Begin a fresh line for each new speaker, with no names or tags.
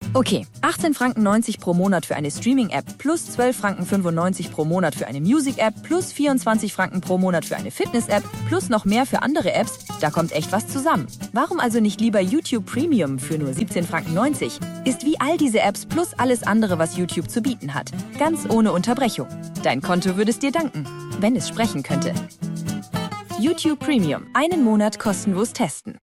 Okay, 18,90 Franken pro Monat für eine Streaming-App plus 12,95 Franken pro Monat für eine Music-App plus 24 Franken pro Monat für eine Fitness-App plus noch mehr für andere Apps, da kommt echt was zusammen. Warum also nicht lieber YouTube Premium für nur 17,90 Franken? Ist wie all diese Apps plus alles andere, was YouTube zu bieten hat. Ganz ohne Unterbrechung. Dein Konto würde es dir danken, wenn es sprechen könnte. YouTube Premium. Einen Monat kostenlos testen.